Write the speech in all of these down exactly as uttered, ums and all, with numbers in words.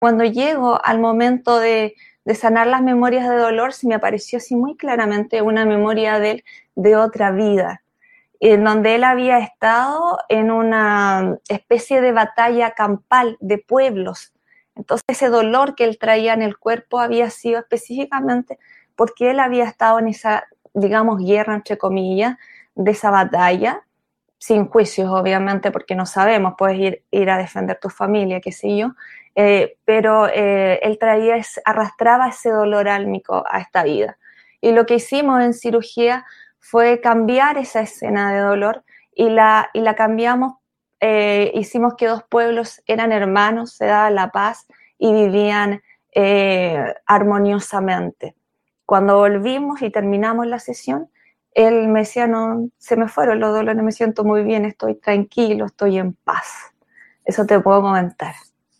cuando llego al momento de, de sanar las memorias de dolor, se me apareció así muy claramente una memoria de él de otra vida, en donde él había estado en una especie de batalla campal de pueblos. Entonces ese dolor que él traía en el cuerpo había sido específicamente porque él había estado en esa, digamos, guerra, entre comillas, de esa batalla, sin juicios, obviamente, porque no sabemos, puedes ir, ir a defender tu familia, qué sé yo, eh, pero eh, él traía, arrastraba ese dolor álmico a esta vida. Y lo que hicimos en cirugía fue cambiar esa escena de dolor y la, y la cambiamos, eh, hicimos que dos pueblos eran hermanos, se daba la paz y vivían eh, armoniosamente. Cuando volvimos y terminamos la sesión, él me decía, no, se me fueron los dolores, me siento muy bien, estoy tranquilo, estoy en paz. Eso te puedo comentar.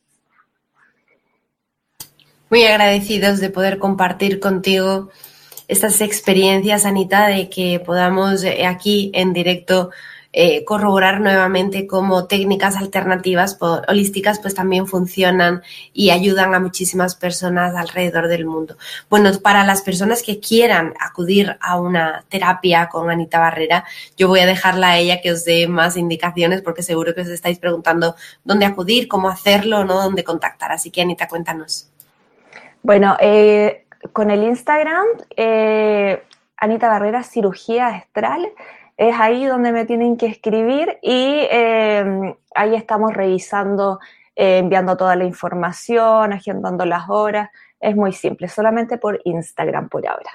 Muy agradecidos de poder compartir contigo estas experiencias, Anita, de que podamos eh, aquí en directo eh, corroborar nuevamente cómo técnicas alternativas po- holísticas pues también funcionan y ayudan a muchísimas personas alrededor del mundo. Bueno, para las personas que quieran acudir a una terapia con Anita Barrera, yo voy a dejarla a ella que os dé más indicaciones porque seguro que os estáis preguntando dónde acudir, cómo hacerlo, ¿no? Dónde contactar. Así que, Anita, cuéntanos. Bueno, eh, con el Instagram, eh, Anita Barrera Cirugía Astral, es ahí donde me tienen que escribir y eh, ahí estamos revisando, eh, enviando toda la información, agendando las horas. Es muy simple, solamente por Instagram por ahora.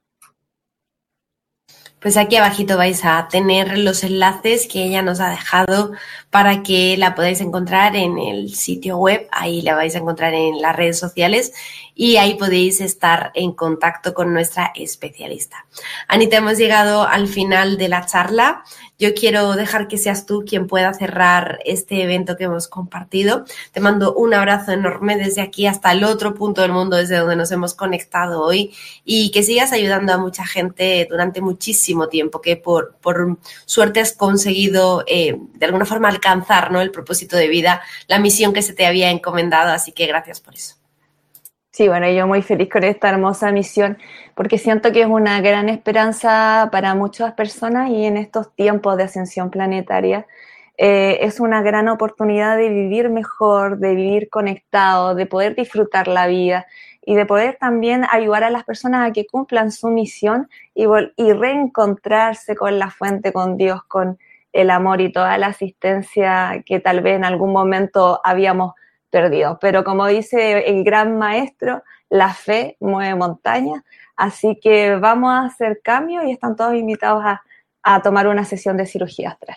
Pues aquí abajito vais a tener los enlaces que ella nos ha dejado para que la podáis encontrar en el sitio web, ahí la vais a encontrar en las redes sociales y ahí podéis estar en contacto con nuestra especialista. Anita, hemos llegado al final de la charla. Yo quiero dejar que seas tú quien pueda cerrar este evento que hemos compartido. Te mando un abrazo enorme desde aquí hasta el otro punto del mundo desde donde nos hemos conectado hoy y que sigas ayudando a mucha gente durante muchísimo tiempo, que por, por suerte has conseguido eh, de alguna forma alcanzar, ¿no?, el propósito de vida, la misión que se te había encomendado, así que gracias por eso. Sí, bueno, yo muy feliz con esta hermosa misión porque siento que es una gran esperanza para muchas personas y en estos tiempos de ascensión planetaria eh, es una gran oportunidad de vivir mejor, de vivir conectado, de poder disfrutar la vida y de poder también ayudar a las personas a que cumplan su misión y, y reencontrarse con la fuente, con Dios, con el amor y toda la asistencia que tal vez en algún momento habíamos perdido. Pero como dice el gran maestro, la fe mueve montañas, así que vamos a hacer cambios y están todos invitados a, a tomar una sesión de cirugía astral.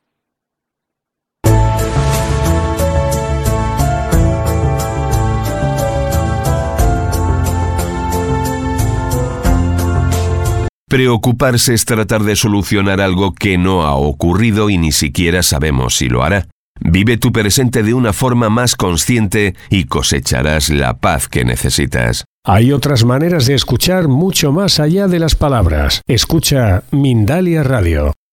Preocuparse es tratar de solucionar algo que no ha ocurrido y ni siquiera sabemos si lo hará. Vive tu presente de una forma más consciente y cosecharás la paz que necesitas. Hay otras maneras de escuchar mucho más allá de las palabras. Escucha Mindalia Radio.